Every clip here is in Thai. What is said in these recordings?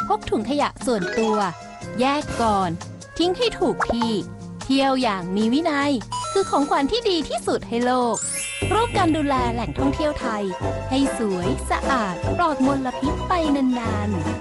พกถุงขยะส่วนตัวแยกก่อนทิ้งให้ถูกที่เที่ยวอย่างมีวินัยคือของขวัญที่ดีที่สุดให้โลกร่วมกันดูแลแหล่งท่องเที่ยวไทยให้สวยสะอาดปลอดมลพิษไปนานๆ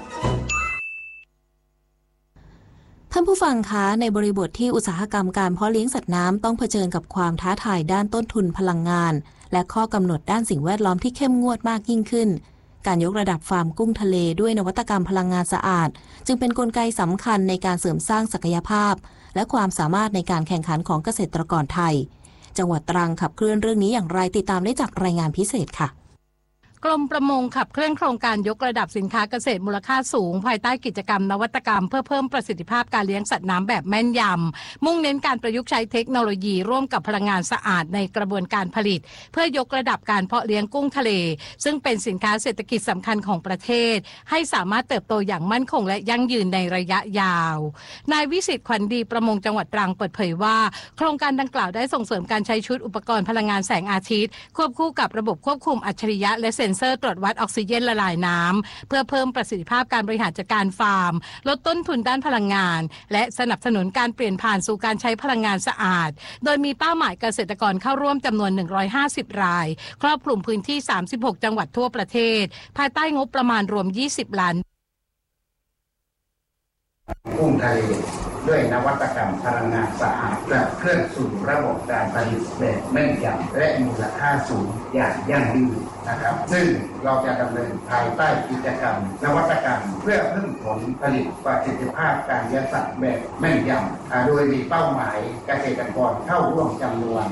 ท่านผู้ฟังคะในบริบทที่อุตสาหกรรมการเพาะเลี้ยงสัตว์น้ำต้องเผชิญกับความท้าทายด้านต้นทุนพลังงานและข้อกำหนดด้านสิ่งแวดล้อมที่เข้มงวดมากยิ่งขึ้นการยกระดับฟาร์มกุ้งทะเลด้วยนวัตกรรมพลังงานสะอาดจึงเป็นกลไกสำคัญในการเสริมสร้างศักยภาพและความสามารถในการแข่งขันของเกษตรกรไทยจังหวัดตรังขับเคลื่อนเรื่องนี้อย่างไรติดตามได้จากรายงานพิเศษค่ะกรมประมงขับเคลื่อนโครงการยกระดับสินค้าเกษตรมูลค่าสูงภายใต้กิจกรรมนวัตกรรมเพื่อเพิ่มประสิทธิภาพการเลี้ยงสัตว์น้ำแบบแม่นยำมุ่งเน้นการประยุกต์ใช้เทคโนโลยีร่วมกับพลังงานสะอาดในกระบวนการผลิตเพื่อยกระดับการเพาะเลี้ยงกุ้งทะเลซึ่งเป็นสินค้าเศรษฐกิจสำคัญของประเทศให้สามารถเติบโตอย่างมั่นคงและยั่งยืนในระยะยาวนายวิสิทธิ์ขวัญดีประมงจังหวัดตรังเปิดเผยว่าโครงการดังกล่าวได้ส่งเสริมการใช้ชุดอุปกรณ์พลังงานแสงอาทิตย์ควบคู่กับระบบควบคุมอัจฉริยะและเซ็นเซอร์ตรวจวัดออกซิเจนละลายน้ำเพื่อเพิ่มประสิทธิภาพการบริหารจัดการฟาร์มลดต้นทุนด้านพลังงานและสนับสนุนการเปลี่ยนผ่านสู่การใช้พลังงานสะอาดโดยมีเป้าหมายเกษตรกรเข้าร่วมจำนวน150รายครอบคลุมพื้นที่36จังหวัดทั่วประเทศภายใต้งบประมาณรวม20ล้านกุ้งทะเลด้วยนวัตกรรมพลังงานสะอาดและเคลื่อนสู่ระบบการผลิตแบบแม่นยำและมูลค่าสูงอย่างยั่งยืนนะครับซึ่งเราจะดำเนินภายใต้กิจกรรมนวัตกรรมเพื่อเพิ่มผลผลิตประสิทธิภาพการเลี้ยงสัตว์แบบแม่นยำโดยมีเป้าหมายเกษตรกรเข้าร่วมจำนวน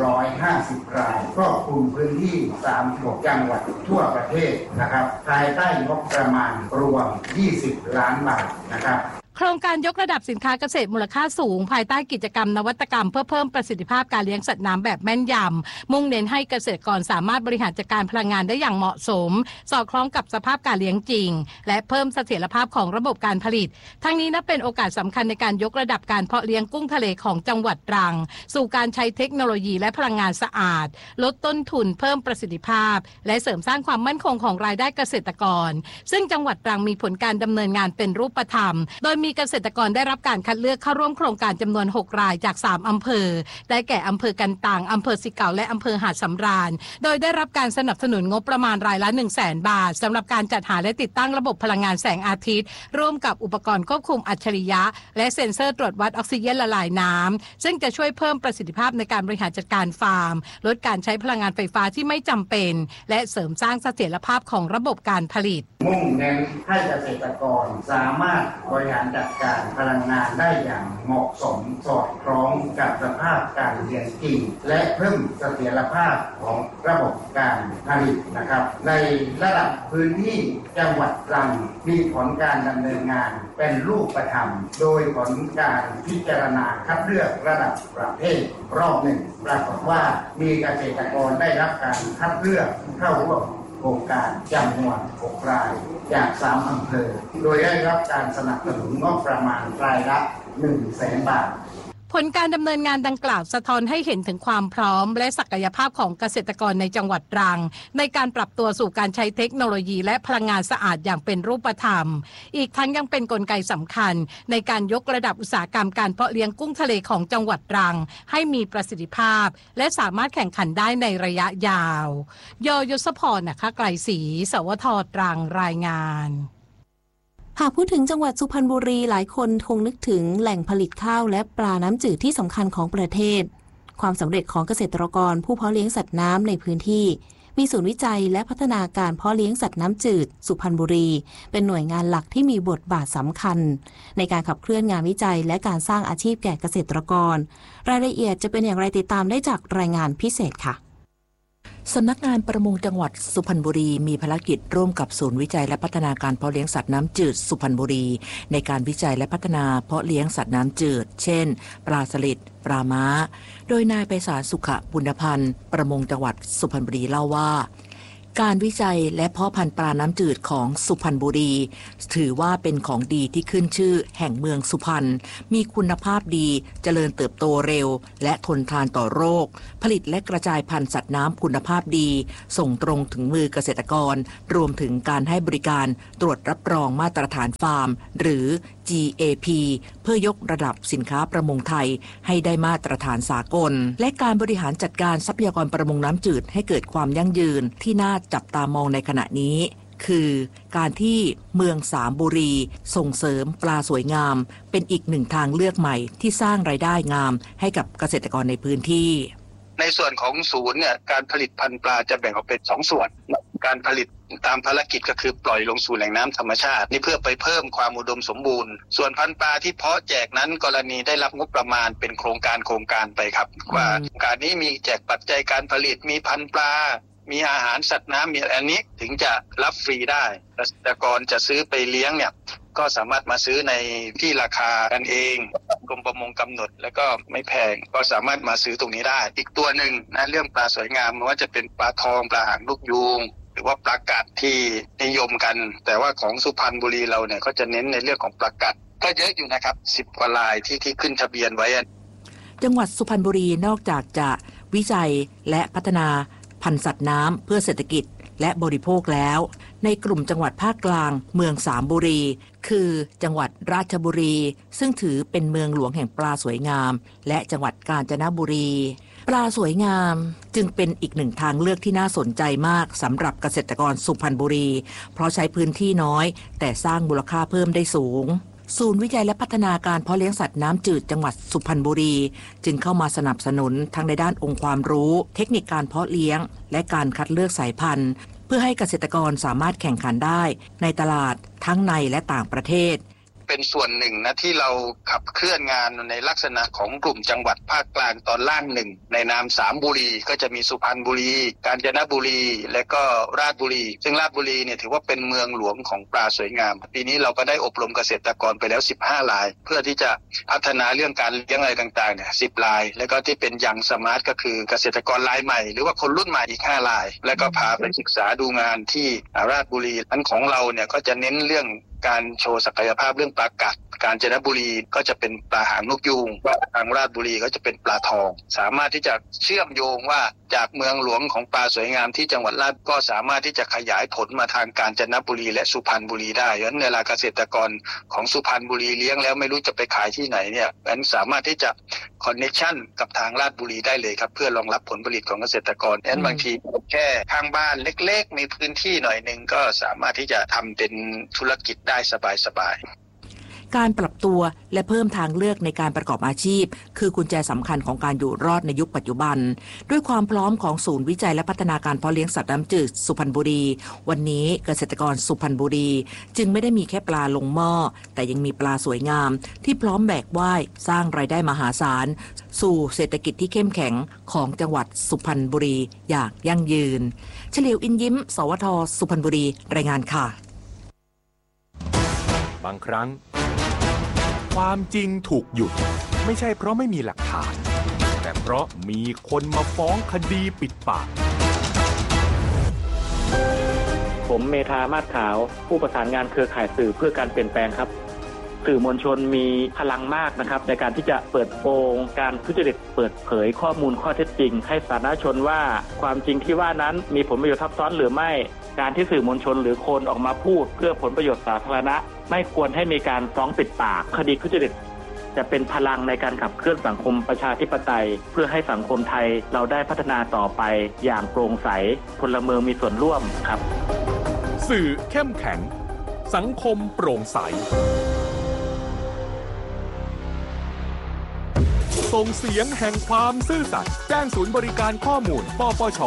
150รายครอบคลุมพื้นที่36จังหวัดทั่วประเทศนะครับภายใต้งบประมาณรวม20ล้านบาทนะครับโครงการยกระดับสินค้าเกษตรมูลค่าสูงภายใต้กิจกรรมนวัตกรรมเพื่อเพิ่มประสิทธิภาพการเลี้ยงสัตว์น้ำแบบแม่นยำมุ่งเน้นให้เกษตรกรสามารถบริหารจัดการพลังงานได้อย่างเหมาะสมสอดคล้องกับสภาพการเลี้ยงจริงและเพิ่มเสถียรภาพของระบบการผลิตทั้งนี้นับเป็นโอกาสสำคัญในการยกระดับการเพาะเลี้ยงกุ้งทะเลของจังหวัดตรังสู่การใช้เทคโนโลยีและพลังงานสะอาดลดต้นทุนเพิ่มประสิทธิภาพและเสริมสร้างความมั่นคงของรายได้เกษตรกรซึ่งจังหวัดตรังมีผลการดำเนินงานเป็นรูปธรรมโดยมีเกษตรกรได้รับการคัดเลือกเข้าร่วมโครงการจำนวน6รายจาก3อำเภอได้แก่อำเภอกันตังอำเภอสิเก่าและอำเภอหาดสำราญโดยได้รับการสนับสนุนงบประมาณรายละ 100,000 บาทสำหรับการจัดหาและติดตั้งระบบพลังงานแสงอาทิตย์ร่วมกับอุปกรณ์ควบคุมอัจฉริยะและเซ็นเซอร์ตรวจวัดออกซิเจนละลายน้ำซึ่งจะช่วยเพิ่มประสิทธิภาพในการบริหารจัดการฟาร์มลดการใช้พลังงานไฟฟ้าที่ไม่จำเป็นและเสริมสร้างเสถียรภาพของระบบการผลิตมุ่งเน้นให้เกษตรกรสามารถบริหารจัดการพลังงานได้อย่างเหมาะสมสอดคล้องกับสภาพการเลี้ยงจริงและเพิ่มเสถียรภาพของระบบการผลิตนะครับในระดับพื้นที่จังหวัดตรังมีผลการดำเนินงานเป็นรูปธรรมโดยผลการพิจารณาคัดเลือกระดับประเทศรอบหนึ่งปรากฏว่ามีเกษตรกรได้รับการคัดเลือกเข้าร่วมโครงการจำนวน6รายจาก3อำเภอโดยได้รับการสนับสนุนงบประมาณรายละ100,000 บาทผลการดำเนินงานดังกล่าวสะท้อนให้เห็นถึงความพร้อมและศักยภาพของเกษตรกรในจังหวัดตรังในการปรับตัวสู่การใช้เทคโนโลยีและพลังงานสะอาดอย่างเป็นรูปธรรมอีกทั้งยังเป็นกลไกสำคัญในการยกระดับอุตสาหกรรมการเพาะเลี้ยงกุ้งทะเลของจังหวัดตรังให้มีประสิทธิภาพและสามารถแข่งขันได้ในระยะยาวยศพรนะคะไกรศรีสวทตรังรายงานหากพูดถึงจังหวัดสุพรรณบุรีหลายคนคงนึกถึงแหล่งผลิตข้าวและปลาน้ำจืดที่สำคัญของประเทศความสำเร็จของเกษตรกรผู้เพาะเลี้ยงสัตว์น้ำในพื้นที่มีศูนย์วิจัยและพัฒนาการเพาะเลี้ยงสัตว์น้ำจืดสุพรรณบุรีเป็นหน่วยงานหลักที่มีบทบาทสำคัญในการขับเคลื่อนงานวิจัยและการสร้างอาชีพแก่เกษตรกรรายละเอียดจะเป็นอย่างไรติดตามได้จากรายงานพิเศษค่ะสำนักงานประมงจังหวัดสุพรรณบุรีมีภารกิจร่วมกับศูนย์วิจัยและพัฒนาการเพาะเลี้ยงสัตว์น้ำจืดสุพรรณบุรีในการวิจัยและพัฒนาเพาะเลี้ยงสัตว์น้ำจืดเช่นปลาสลิดปลาม้าโดยนายไพศาลสุขบุญพันธ์ประมงจังหวัดสุพรรณบุรีเล่าว่าการวิจัยและเพาะพันธุ์ปลาน้ำจืดของสุพรรณบุรีถือว่าเป็นของดีที่ขึ้นชื่อแห่งเมืองสุพรรณมีคุณภาพดีเจริญเติบโตเร็วและทนทานต่อโรคผลิตและกระจายพันธุ์สัตว์น้ำคุณภาพดีส่งตรงถึงมือเกษตรกรรวมถึงการให้บริการตรวจรับรองมาตรฐานฟาร์มหรือ GAP เพื่อยกระดับสินค้าประมงไทยให้ได้มาตรฐานสากลและการบริหารจัดการทรัพยากรประมงน้ำจืดให้เกิดความยั่งยืนที่น่าจับตามองในขณะนี้คือการที่เมืองสามบุรีส่งเสริมปลาสวยงามเป็นอีกหนึ่งทางเลือกใหม่ที่สร้างรายได้งามให้กับเกษตรกรในพื้นที่ในส่วนของศูนย์เนี่ยการผลิตพันธุ์ปลาจะแบ่งออกเป็น2ส่วนการผลิตตามภารกิจก็คือปล่อยลงสู่แหล่งน้ำธรรมชาตินี่เพื่อไปเพิ่มความอุดมสมบูรณ์ส่วนพันธุ์ปลาที่เพาะแจกนั้นกรณีได้รับงบประมาณเป็นโครงการไปครับว่าโครงการนี้มีแจกปัจจัยการผลิตมีพันธุ์ปลามีอาหารสัตว์น้ำมีอันนี้ถึงจะรับฟรีได้เกษตรกรจะซื้อไปเลี้ยงเนี่ยก็สามารถมาซื้อในที่ราคากันเองกรมประมงกำหนดแล้วก็ไม่แพงก็สามารถมาซื้อตรงนี้ได้อีกตัวหนึ่งนะเรื่องปลาสวยงามไม่ว่าจะเป็นปลาทองปลาหางนกยูงหรือว่าปลากัดที่นิยมกันแต่ว่าของสุพรรณบุรีเราเนี่ยก็จะเน้นในเรื่องของปลากัดก็เยอะอยู่นะครับ10 กว่ารายที่ขึ้นทะเบียนไว้จังหวัดสุพรรณบุรีนอกจากจะวิจัยและพัฒนาพันธุ์สัตว์น้ำเพื่อเศรษฐกิจและบริโภคแล้วในกลุ่มจังหวัดภาคกลางเมืองสามบุรีคือจังหวัดราชบุรีซึ่งถือเป็นเมืองหลวงแห่งปลาสวยงามและจังหวัดกาญจนบุรีปลาสวยงามจึงเป็นอีกหนึ่งทางเลือกที่น่าสนใจมากสำหรับเกษตรกรสุพรรณบุรีเพราะใช้พื้นที่น้อยแต่สร้างมูลค่าเพิ่มได้สูงศูนย์วิจัยและพัฒนาการเพาะเลี้ยงสัตว์น้ำจืดจังหวัดสุพรรณบุรีจึงเข้ามาสนับสนุนทั้งในด้านองค์ความรู้เทคนิคการเพาะเลี้ยงและการคัดเลือกสายพันธุ์เพื่อให้เกษตรกรสามารถแข่งขันได้ในตลาดทั้งในและต่างประเทศเป็นส่วนหนึ่งนะที่เราขับเคลื่อนงานในลักษณะของกลุ่มจังหวัดภาคกลางตอนล่างหนึ่งในนามสามบุรีก็จะมีสุพรรณบุรีกาญจนบุรีและก็ราชบุรีซึ่งราชบุรีเนี่ยถือว่าเป็นเมืองหลวงของปลาสวยงามปีนี้เราก็ได้อบรมเกษตรกรไปแล้ว15 รายเพื่อที่จะพัฒนาเรื่องการเลี้ยงอะไรต่างๆเนี่ย10 รายแล้วก็ที่เป็นยังสมาร์ทก็คือเกษตรกรรายใหม่หรือว่าคนรุ่นใหม่อีก5 รายแล้วก็พาไปศึกษาดูงานที่ราชบุรีอันของเราเนี่ยก็จะเน้นเรื่องการโชว์ศักยภาพเรื่องปลากัดกาญจนบุรีก็จะเป็นปลาหางนกยูงทางราชบุรีก็จะเป็นปลาทองสามารถที่จะเชื่อมโยงว่าจากเมืองหลวงของปลาสวยงามที่จังหวัดราชก็สามารถที่จะขยายผลมาทางกาญจนบุรีและสุพรรณบุรีได้เพราะฉะนั้นเวลาเกษตรกรของสุพรรณบุรีเลี้ยงแล้วไม่รู้จะไปขายที่ไหนเนี่ยนั้นสามารถที่จะคอนเนคชั่นกับทางราชบุรีได้เลยครับเพื่อรองรับผลผลิตของเกษตรกรฉะนั้นบางทีแค่ข้างบ้านเล็กๆมีพื้นที่หน่อยนึงก็สามารถที่จะทำเป็นธุรกิจได้สบายการปรับตัวและเพิ่มทางเลือกในการประกอบอาชีพคือกุญแจสำคัญของการอยู่รอดในยุคปัจจุบันด้วยความพร้อมของศูนย์วิจัยและพัฒนาการเพาะเลี้ยงสัตว์น้ำจืดสุพรรณบุรีวันนี้เกษตรกรสุพรรณบุรีจึงไม่ได้มีแค่ปลาลงหม้อแต่ยังมีปลาสวยงามที่พร้อมแบกว่ายสร้างรายได้มหาศาลสู่เศรษฐกิจที่เข้มแข็งของจังหวัดสุพรรณบุรีอย่างยั่งยืนเฉลียวอินยิ้มสวท.สุพรรณบุรีรายงานค่ะบางครั้งความจริงถูกหยุดไม่ใช่เพราะไม่มีหลักฐานแต่เพราะมีคนมาฟ้องคดีปิดปากผมเมธามาศขาวผู้ประสานงานเครือข่ายสื่อเพื่อการเปลี่ยนแปลงครับสื่อมวลชนมีพลังมากนะครับในการที่จะเปิดโปงการทุจริตเปิดเผยข้อมูลข้อเท็จจริงให้สาธารณชนว่าความจริงที่ว่านั้นมีผลประโยชน์ทับซ้อนหรือไม่การที่สื่อมวลชนหรือคนออกมาพูดเพื่อผลประโยชน์สาธารณะไม่ควรให้มีการฟ้องปิดปากคดีทุจริตจะเป็นพลังในการขับเคลื่อนสังคมประชาธิปไตยเพื่อให้สังคมไทยเราได้พัฒนาต่อไปอย่างโปร่งใสพลเมืองมีส่วนร่วมครับสื่อเข้มแข็งสังคมโปร่งใสส่งเสียงแห่งความซื่อสัตย์แจ้งศูนย์บริการข้อมูลปปช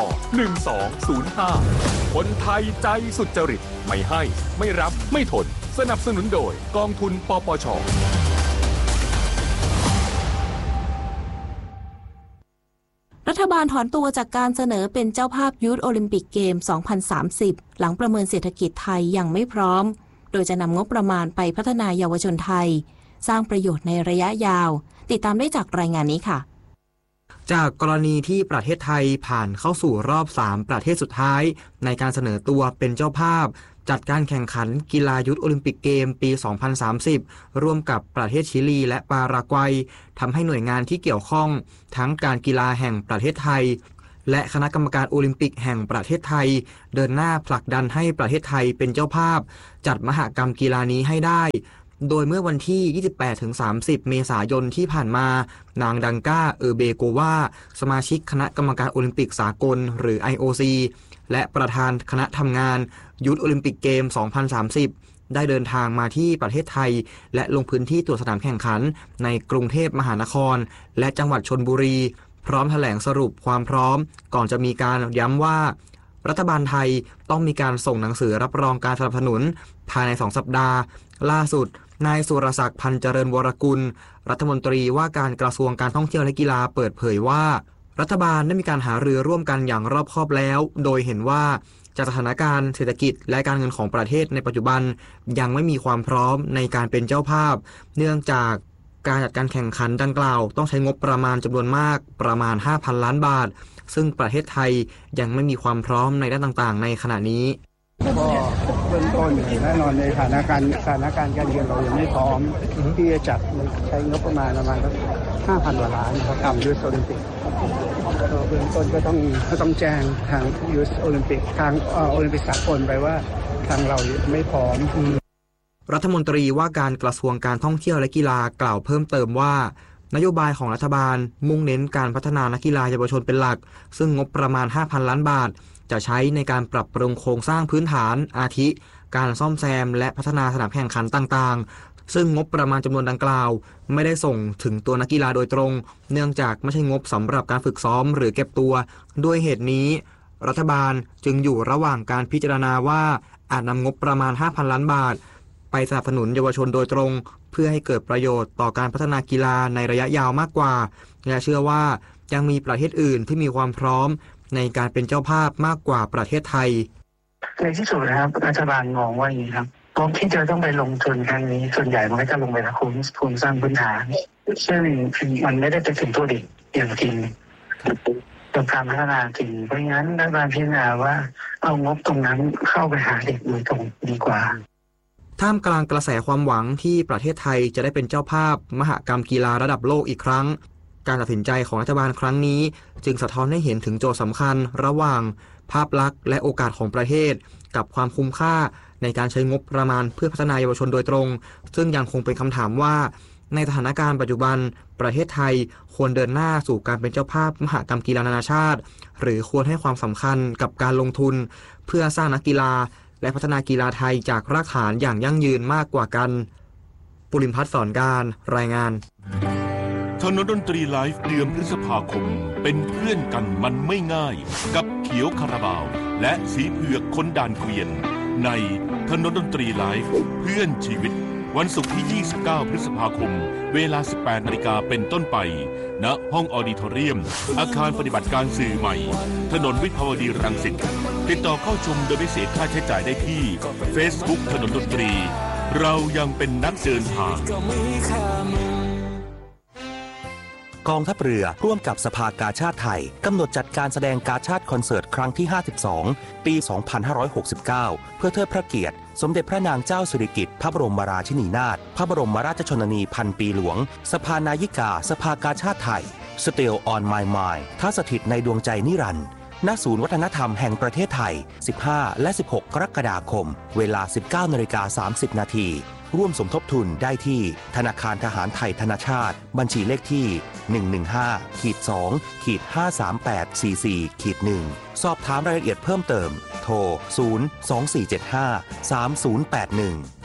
1205คนไทยใจสุจริตไม่ให้ไม่รับไม่ทนสนับสนุนโดยกองทุนปปช. รัฐบาลถอนตัวจากการเสนอเป็นเจ้าภาพยูทโอลิมปิกเกม 2030 หลังประเมินเศรษฐกิจไทยยังไม่พร้อมโดยจะนำงบประมาณไปพัฒนาเยาวชนไทยสร้างประโยชน์ในระยะยาวติดตามได้จากรายงานนี้ค่ะจากกรณีที่ประเทศไทยผ่านเข้าสู่รอบ3ประเทศสุดท้ายในการเสนอตัวเป็นเจ้าภาพจัดการแข่งขันกีฬายุทธโอลิมปิกเกมปี 2030 ร่วมกับประเทศชิลีและปารากวัยทำให้หน่วยงานที่เกี่ยวข้องทั้งการกีฬาแห่งประเทศไทยและคณะกรรมการโอลิมปิกแห่งประเทศไทยเดินหน้าผลักดันให้ประเทศไทยเป็นเจ้าภาพจัดมหกรรมกีฬานี้ให้ได้โดยเมื่อวันที่ 28-30 เมษายนที่ผ่านมานางดังก้าเบโกวาสมาชิกคณะกรรมการโอลิมปิกสากลหรือ IOC และประธานคณะทำงานยุทธโอลิมปิกเกม 2030 ได้เดินทางมาที่ประเทศไทยและลงพื้นที่ตรวจสนามแข่งขันในกรุงเทพมหานครและจังหวัดชลบุรีพร้อมแถลงสรุปความพร้อมก่อนจะมีการย้ำว่ารัฐบาลไทยต้องมีการส่งหนังสือรับรองการสนับสนุนภายใน2 สัปดาห์ล่าสุดนายสุรศักดิ์พันธ์เจริญวรกุลรัฐมนตรีว่าการกระทรวงการท่องเที่ยวและกีฬาเปิดเผยว่ารัฐบาลได้มีการหารือร่วมกันอย่างรอบคอบแล้วโดยเห็นว่าจากสถานการณ์เศรษฐกิจและการเงินของประเทศในปัจจุบันยังไม่มีความพร้อมในการเป็นเจ้าภาพเนื่องจากการจัดการแข่งขันดังกล่าวต้องใช้งบประมาณจำนวนมากประมาณ 5,000 ล้านบาทซึ่งประเทศไทยยังไม่มีความพร้อมในด้านต่างๆในขณะนี้ก็เริ่มต้นแน่นอนในสถานการณ์การเงินเรายังไม่พร้อมที่จะจัดใช้งบประมาณสัก 5,000 กว่าล้านเขาทำยูสโอลิมปิกเบื้องต้นก็ต้องแจ้งทางยูสโอลิมปิกทางโอลิมปิกสากลไปว่าทางเราไม่พร้อมรัฐมนตรีว่าการกระทรวงการท่องเที่ยวและกีฬากล่าวเพิ่มเติมว่านโยบายของรัฐบาลมุ่งเน้นการพัฒนานักกีฬาเยาวชนเป็นหลักซึ่งงบประมาณ 5,000 ล้านบาทจะใช้ในการปรับปรุงโครงสร้างพื้นฐานอาทิการซ่อมแซมและพัฒนาสนามแข่งขันต่างๆซึ่งงบประมาณจำนวนดังกล่าวไม่ได้ส่งถึงตัวนักกีฬาโดยตรงเนื่องจากไม่ใช่งบสำหรับการฝึกซ้อมหรือเก็บตัวด้วยเหตุนี้รัฐบาลจึงอยู่ระหว่างการพิจารณาว่าอาจนำงบประมาณ 5,000 ล้านบาทไปสนับสนุนเยาวชนโดยตรงเพื่อให้เกิดประโยชน์ต่อการพัฒนากีฬาในระยะยาวมากกว่าและเชื่อว่ายังมีประเทศอื่นที่มีความพร้อมในการเป็นเจ้าภาพมากกว่าประเทศไทยในที่สุดนะครับรัฐบาลมองว่าอย่างนี้ครับงบที่จะต้องไปลงทุนครั้งนี้ส่วนใหญ่มันก็จะลงไปในโครงสร้างพื้นฐานซึ่งมันไม่ได้ไปถึงตัวเด็กอย่างจริงกับการพัฒนาจริงเพราะงั้นรัฐบาลพิจารณาว่าเอางบตรงนั้นเข้าไปหาเด็กโดยตรงดีกว่าท่ามกลางกระแสความหวังที่ประเทศไทยจะได้เป็นเจ้าภาพมหกรรมกีฬาระดับโลกอีกครั้งการตัดสินใจของรัฐบาลครั้งนี้จึงสะท้อนให้เห็นถึงโจทย์สำคัญระหว่างภาพลักษณ์และโอกาสของประเทศกับความคุ้มค่าในการใช้งบประมาณเพื่อพัฒนาเยาวชนโดยตรงซึ่งยังคงเป็นคำถามว่าในสถานการณ์ปัจจุบันประเทศไทยควรเดินหน้าสู่การเป็นเจ้าภาพมหกรรมกีฬานานาชาติหรือควรให้ความสำคัญกับการลงทุนเพื่อสร้างนักกีฬาและพัฒนากีฬาไทยจากรากฐานอย่างยั่งยืนมากกว่ากันปุริมพัฒน์สอนการรายงานถนนดนตรีไลฟ์เดือนพฤษภาคมเป็นเพื่อนกันมันไม่ง่ายกับเขียวคาราบาวและสีเผือกคนด่านเกวียนในถนนดนตรีไลฟ์เพื่อนชีวิตวันศุกร์ที่ 29 พฤษภาคมเวลา 18 นาฬิกาเป็นต้นไปณห้องออดิทอเรียมอาคารปฏิบัติการสื่อใหม่ถนนวิภาวดีรังสิตติดต่อเข้าชมโดยไม่เสียค่าใช้จ่ายได้ที่ Facebook ถนนดนตรีเรายังเป็นนักเดินทางกองทัพเรือร่วมกับสภากาชาดไทยกำหนดจัดการแสดงกาชาดคอนเสิร์ตครั้งที่ 52 ปี 2569 เพื่อเทิดพระเกียรติสมเด็จพระนางเจ้าสิริกิติ์พระบรมราชินีนาถพระบรมราชชนนีพันปีหลวงสภานายิกาสภากาชาดไทย Still on my mind ท้าสถิตในดวงใจนิรันดร์ณศูนย์วัฒนธรรมแห่งประเทศไทย 15 และ 16 กรกฎาคมเวลา 19:30 น.ร่วมสมทบทุนได้ที่ธนาคารทหารไทยธนชาติบัญชีเลขที่ 115-2-53844-1 สอบถามรายละเอียดเพิ่มเติมโทร 024753081